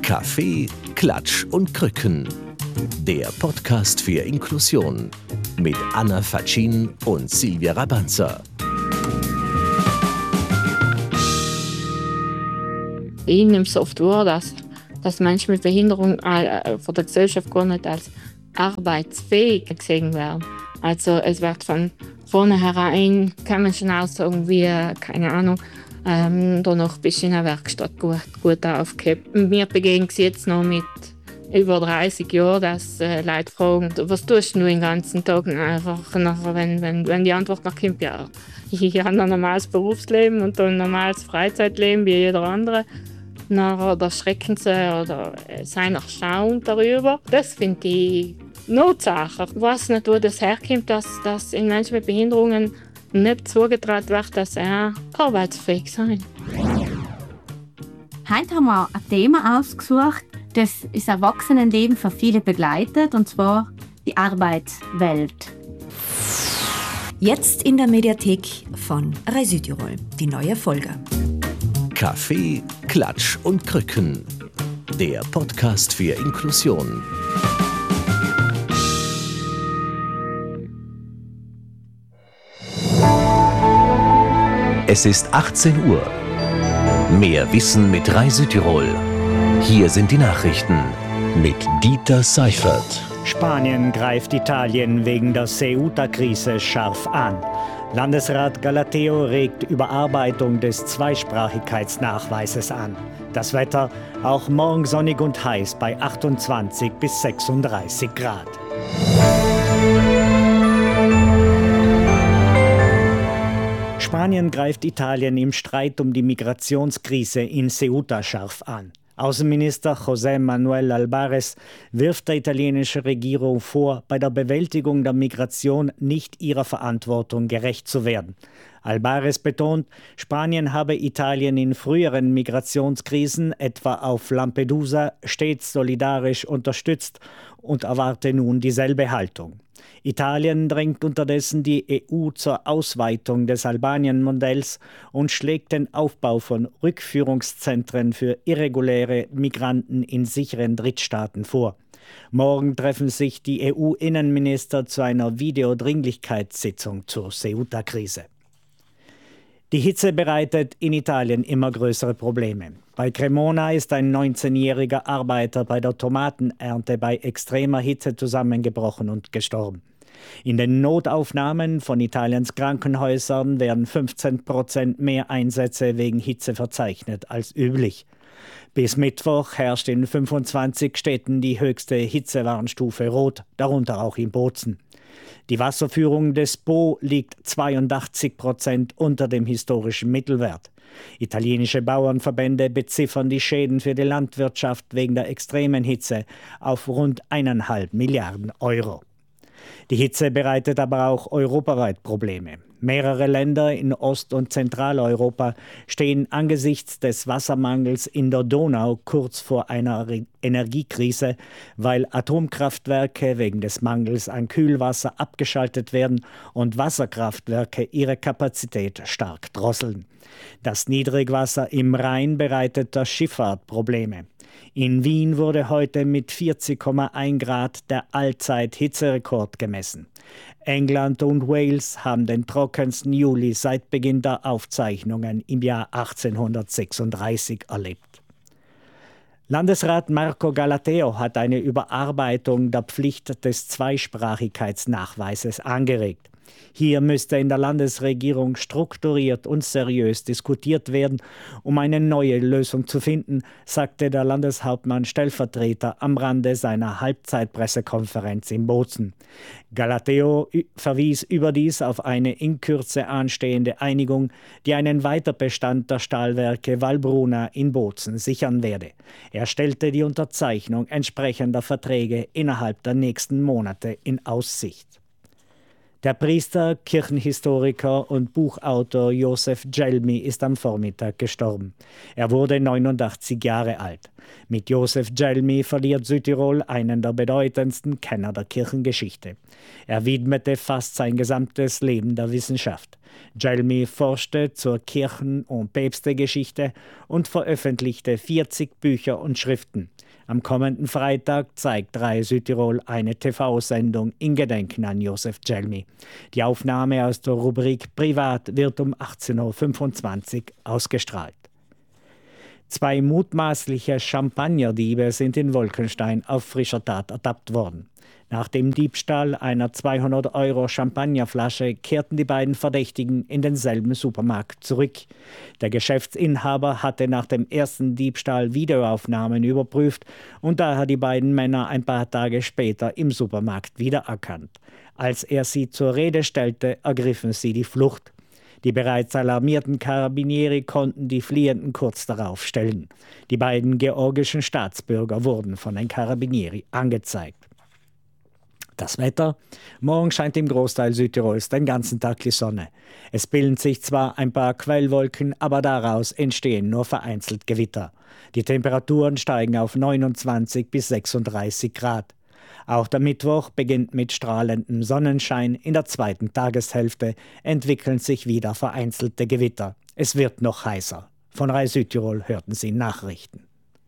Kaffee, Klatsch und Krücken. Der Podcast für Inklusion mit Anna Faccin und Silvia Rabanza. Ich nehme es oft wahr, dass Menschen mit Behinderung von der Gesellschaft gar nicht als arbeitsfähig gesehen werden. Also es wird von vornherein, kann man schon auch sagen, wie, keine Ahnung, danach bist du in der Werkstatt gut aufgehabt. Mir begegnet es jetzt noch mit über 30 Jahren, dass Leute fragen, was tust du den ganzen Tag? Einfach nachher, wenn die Antwort noch kommt, ja, ich habe ein normales Berufsleben und ein normales Freizeitleben wie jeder andere. Nachher erschrecken sie oder sind erstaunt darüber. Das finde ich Notsache. Ich weiß nicht, wo das herkommt, dass in Menschen mit Behinderungen nicht zugetraut wird, dass sie arbeitsfähig sind. Heute haben wir ein Thema ausgesucht, das das Erwachsenenleben für viele begleitet, und zwar die Arbeitswelt. Jetzt in der Mediathek von Rai Südtirol, die neue Folge. Kaffee, Klatsch und Krücken. Der Podcast für Inklusion. Es ist 18 Uhr. Mehr Wissen mit Rai Südtirol. Hier sind die Nachrichten mit Dieter Seifert. Spanien greift Italien wegen der Ceuta-Krise scharf an. Landesrat Galateo regt Überarbeitung des Zweisprachigkeitsnachweises an. Das Wetter auch morgen sonnig und heiß bei 28 bis 36 Grad. Spanien greift Italien im Streit um die Migrationskrise in Ceuta scharf an. Außenminister José Manuel Álvarez wirft der italienischen Regierung vor, bei der Bewältigung der Migration nicht ihrer Verantwortung gerecht zu werden. Álvarez betont, Spanien habe Italien in früheren Migrationskrisen, etwa auf Lampedusa, stets solidarisch unterstützt und erwarte nun dieselbe Haltung. Italien drängt unterdessen die EU zur Ausweitung des Albanien-Modells und schlägt den Aufbau von Rückführungszentren für irreguläre Migranten in sicheren Drittstaaten vor. Morgen treffen sich die EU-Innenminister zu einer Videodringlichkeitssitzung zur Ceuta-Krise. Die Hitze bereitet in Italien immer größere Probleme. Bei Cremona ist ein 19-jähriger Arbeiter bei der Tomatenernte bei extremer Hitze zusammengebrochen und gestorben. In den Notaufnahmen von Italiens Krankenhäusern werden 15% mehr Einsätze wegen Hitze verzeichnet als üblich. Bis Mittwoch herrscht in 25 Städten die höchste Hitzewarnstufe Rot, darunter auch in Bozen. Die Wasserführung des Po liegt 82% unter dem historischen Mittelwert. Italienische Bauernverbände beziffern die Schäden für die Landwirtschaft wegen der extremen Hitze auf rund 1,5 Milliarden Euro. Die Hitze bereitet aber auch europaweit Probleme. Mehrere Länder in Ost- und Zentraleuropa stehen angesichts des Wassermangels in der Donau kurz vor einer Energiekrise, weil Atomkraftwerke wegen des Mangels an Kühlwasser abgeschaltet werden und Wasserkraftwerke ihre Kapazität stark drosseln. Das Niedrigwasser im Rhein bereitet der Schifffahrt Probleme. In Wien wurde heute mit 40,1 Grad der Allzeit-Hitzerekord gemessen. England und Wales haben den trockensten Juli seit Beginn der Aufzeichnungen im Jahr 1836 erlebt. Landesrat Marco Galateo hat eine Überarbeitung der Pflicht des Zweisprachigkeitsnachweises angeregt. Hier müsste in der Landesregierung strukturiert und seriös diskutiert werden, um eine neue Lösung zu finden, sagte der Landeshauptmann Stellvertreter am Rande seiner Halbzeitpressekonferenz in Bozen. Galateo verwies überdies auf eine in Kürze anstehende Einigung, die einen Weiterbestand der Stahlwerke Valbruna in Bozen sichern werde. Er stellte die Unterzeichnung entsprechender Verträge innerhalb der nächsten Monate in Aussicht. Der Priester, Kirchenhistoriker und Buchautor Josef Gelmi ist am Vormittag gestorben. Er wurde 89 Jahre alt. Mit Josef Gelmi verliert Südtirol einen der bedeutendsten Kenner der Kirchengeschichte. Er widmete fast sein gesamtes Leben der Wissenschaft. Gelmi forschte zur Kirchen- und Päpstegeschichte und veröffentlichte 40 Bücher und Schriften. Am kommenden Freitag zeigt Rai Südtirol eine TV-Sendung in Gedenken an Josef Gelmi. Die Aufnahme aus der Rubrik Privat wird um 18.25 Uhr ausgestrahlt. 2 mutmaßliche Champagnerdiebe sind in Wolkenstein auf frischer Tat ertappt worden. Nach dem Diebstahl einer 200 € Champagnerflasche kehrten die beiden Verdächtigen in denselben Supermarkt zurück. Der Geschäftsinhaber hatte nach dem ersten Diebstahl Videoaufnahmen überprüft und daher die beiden Männer ein paar Tage später im Supermarkt wiedererkannt. Als er sie zur Rede stellte, ergriffen sie die Flucht. Die bereits alarmierten Carabinieri konnten die Fliehenden kurz darauf stellen. Die beiden georgischen Staatsbürger wurden von den Carabinieri angezeigt. Das Wetter? Morgen scheint im Großteil Südtirols den ganzen Tag die Sonne. Es bilden sich zwar ein paar Quellwolken, aber daraus entstehen nur vereinzelt Gewitter. Die Temperaturen steigen auf 29 bis 36 Grad. Auch der Mittwoch beginnt mit strahlendem Sonnenschein. In der zweiten Tageshälfte entwickeln sich wieder vereinzelte Gewitter. Es wird noch heißer. Von Rai Südtirol hörten Sie Nachrichten.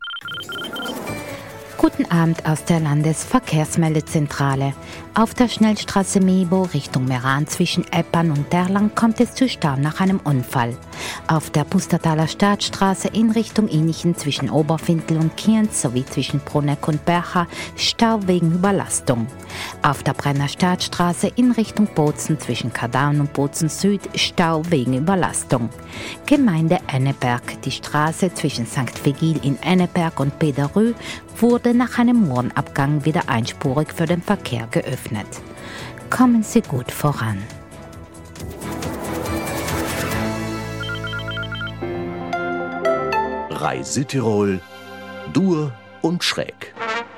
Guten Abend aus der Landesverkehrsmeldezentrale. Auf der Schnellstraße Mebo Richtung Meran zwischen Eppan und Terlang kommt es zu Stau nach einem Unfall. Auf der Pustertaler Staatsstraße in Richtung Inichen zwischen Oberfintel und Kienz sowie zwischen Bruneck und Bercha Stau wegen Überlastung. Auf der Brenner Staatsstraße in Richtung Bozen zwischen Kadaun und Bozen Süd Stau wegen Überlastung. Gemeinde Enneberg. Die Straße zwischen St. Vigil in Enneberg und Pederö wurde nach einem Mohrenabgang wieder einspurig für den Verkehr geöffnet. Kommen Sie gut voran. Rai Südtirol, Dur und Schräg.